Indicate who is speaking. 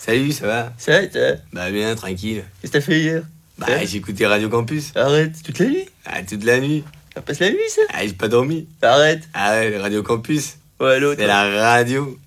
Speaker 1: Salut, ça va?
Speaker 2: Ça va, toi?
Speaker 1: Bah bien, tranquille.
Speaker 2: Qu'est-ce que t'as fait hier?
Speaker 1: Bah j'ai écouté Radio Campus.
Speaker 2: Arrête, toute la nuit?
Speaker 1: Ah, toute la nuit.
Speaker 2: Ça passe la nuit, ça?
Speaker 1: Ah, j'ai pas dormi.
Speaker 2: Arrête.
Speaker 1: Ah ouais, le Radio Campus.
Speaker 2: Ouais, l'autre.
Speaker 1: C'est la radio.